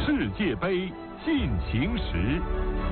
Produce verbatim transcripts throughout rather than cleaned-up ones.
世界杯进行时。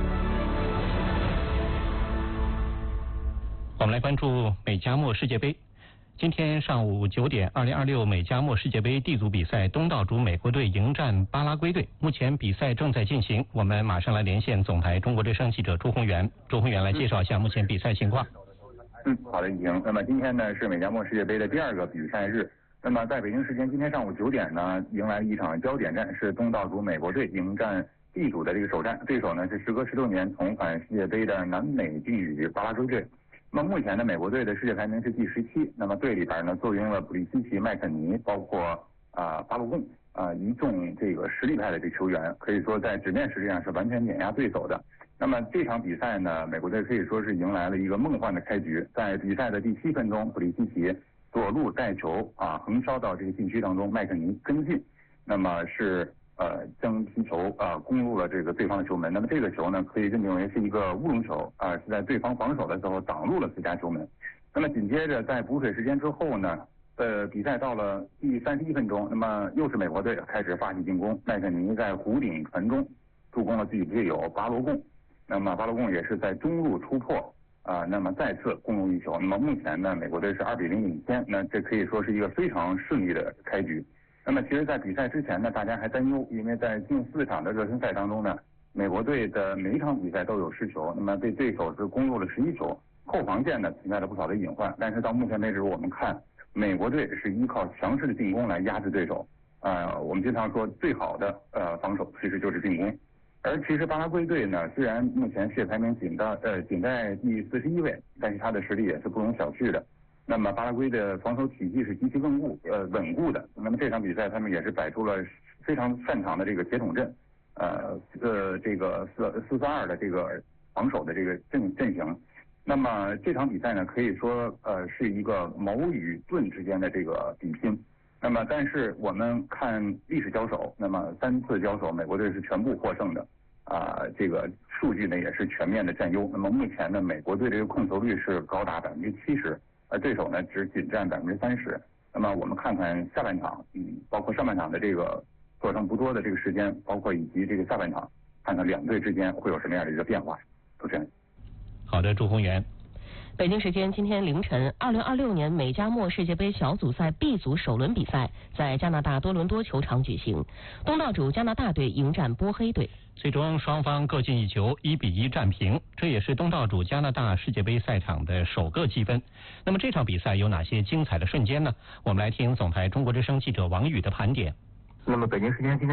我们来关注美加墨世界杯。今天上午九点，二零二六美加墨世界杯 D 组比赛，东道主美国队迎战巴拉圭队。目前比赛正在进行，我们马上来连线总台中国之声记者朱宏元。朱宏元来介绍一下目前比赛情况。 嗯，好的，已经。那么今天呢是美加墨世界杯的第二个比赛日。那么在北京时间今天上午九点呢，迎来一场焦点战，是东道主美国队迎战 D 组的这个首战，对手呢是时隔十六年重返世界杯的南美地语巴拉圭队。那么目前呢，美国队的世界排名是第十七，那么队里边呢坐拥了普利西奇、麦肯尼，包括啊、呃、巴洛贡啊、呃、一众这个实力派的这球员，可以说在纸面实力上是完全碾压对手的。那么这场比赛呢，美国队可以说是迎来了一个梦幻的开局，在比赛的第七分钟，普利西奇左路带球啊横烧到这个禁区当中，麦肯尼跟进，那么是呃将皮球啊攻入了这个对方的球门。那么这个球呢可以认定为是一个乌龙球啊，是在对方防守的时候挡入了自家球门。那么紧接着在补水时间之后呢，呃比赛到了第三十一分钟，那么又是美国队开始发起进攻，麦肯尼在弧顶传中助攻了自己队友巴罗贡，那么巴罗贡也是在中路突破啊、呃，那么再次攻入一球。那么目前呢，美国队是二比零领先，那这可以说是一个非常顺利的开局。那么其实，在比赛之前呢，大家还担忧，因为在近四场的热身赛当中呢，美国队的每一场比赛都有失球，那么被对手是攻入了十一球，后防线呢存在了不少的隐患。但是到目前为止，我们看美国队是依靠强势的进攻来压制对手。呃，我们经常说最好的呃防守其实就是进攻。而其实巴拉圭队呢，虽然目前世界排名仅到呃仅在第四十一位，但是他的实力也是不容小觑的。那么巴拉圭的防守体系是极其稳固呃稳固的。那么这场比赛他们也是摆出了非常擅长的这个铁桶阵，呃呃这个四四三二的这个防守的这个阵阵型。那么这场比赛呢，可以说呃是一个矛与盾之间的这个比拼。那么但是我们看历史交手，那么三次交手美国队是全部获胜的。啊、呃，这个数据呢也是全面的占优。那么目前呢，美国队这个控球率是高达百分之七十，而对手呢只仅占百分之三十。那么我们看看下半场，嗯，包括上半场的这个所剩不多的这个时间，包括以及这个下半场，看看两队之间会有什么样的一个变化。主持人， 好的，朱宏元。 北京时间今天凌晨，二零二六年美加墨世界杯小组赛 B 组首轮比赛在加拿大多伦多球场举行，东道主加拿大队迎战波黑队。 最终双方各进一球，一比一战平，这也是东道主加拿大世界杯赛场的首个积分。那么这场比赛有哪些精彩的瞬间呢？我们来听总台中国之声记者王宇的盘点。 那么北京时间今天